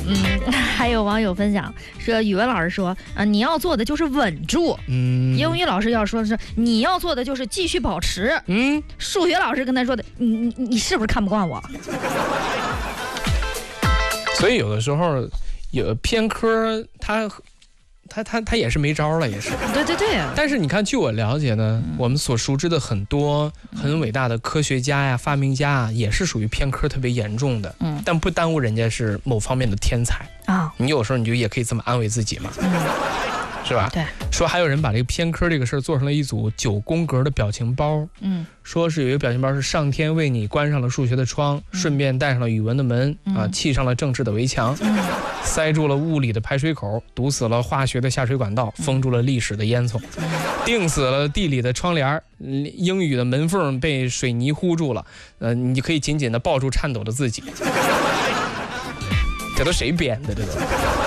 还有网友分享说，语文老师说你要做的就是稳住。英语老师要说的是你要做的就是继续保持。数学老师跟他说的，你是不是看不惯我？ 所以有的时候有偏科，他也是没招了，也是。 对。 但是你看，据我了解呢，我们所熟知的很多很伟大的科学家呀、发明家啊，也是属于偏科特别严重的。但不耽误人家是某方面的天才啊。你有时候你就也可以这么安慰自己嘛。是吧？ 对。 说还有人把这个偏科这个事儿做成了一组9宫格的表情包。说是有一个表情包是上天为你关上了数学的窗，顺便带上了语文的门啊，砌上了政治的围墙，塞住了物理的排水口，堵死了化学的下水管道，封住了历史的烟囱，钉死了地理的窗帘，英语的门缝被水泥糊住了。你就可以紧紧地抱住颤抖的自己。这都谁编的？这都。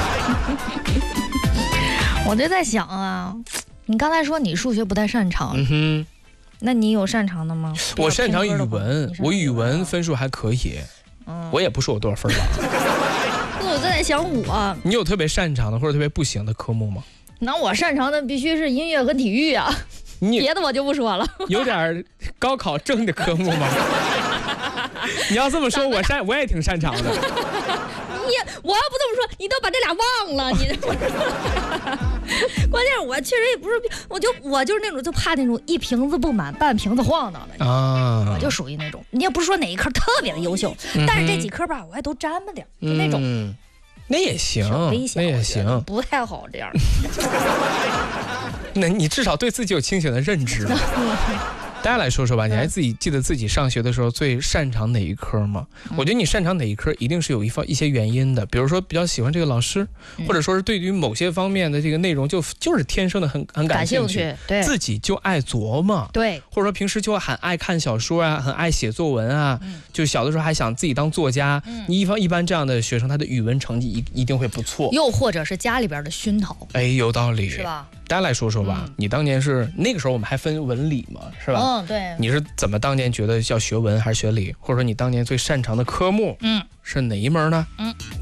我就在想啊，你刚才说你数学不太擅长，那你有擅长的吗？ 我擅长语文，我语文分数还可以，我也不说我多少分吧。 那我在想你有特别擅长的或者特别不行的科目吗？ 那我擅长的必须是音乐和体育啊，别的我就不说了。 有点高考正的科目吗？你要这么说，我也挺擅长的。 我要不这么说，你都把这俩忘了。你关键是我确实也不是，我就是那种就怕那种一瓶子不满半瓶子晃荡的啊，我就属于那种。你也不是说哪一科特别的优秀，但是这几科吧，我还都沾吧点，就那种。 那也行，那也行， 不太好这样。 那你至少对自己有清醒的认知吧。大家来说说吧，你还记得自己上学的时候最擅长哪一科吗？我觉得你擅长哪一科一定是有一些原因的，比如说比较喜欢这个老师，或者说是对于某些方面的这个内容就是天生的很感兴趣， 对， 自己就爱琢磨， 对， 或者说平时就很爱看小说啊，很爱写作文啊，就小的时候还想自己当作家。你一般这样的学生，他的语文成绩一定会不错， 又或者是家里边的熏陶， 有道理， 是吧？ 大家来说说吧，你当年是那个时候我们还分文理嘛，是吧？ 对。 你是怎么当年觉得要学文还是学理，或者说你当年最擅长的科目是哪一门呢？